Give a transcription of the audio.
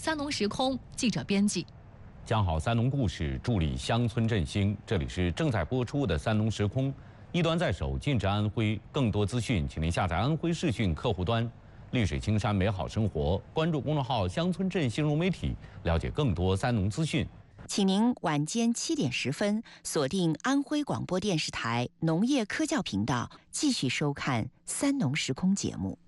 三农时空记者编辑。 讲好三农故事，助力乡村振兴。这里是正在播出的三农时空，一端在手，尽职安徽。更多资讯，请您下载安徽视讯客户端。绿水青山美好生活，关注公众号“乡村振兴融媒体”，了解更多三农资讯。 请您晚间7点10分锁定安徽广播电视台农业科教频道，继续收看三农时空节目。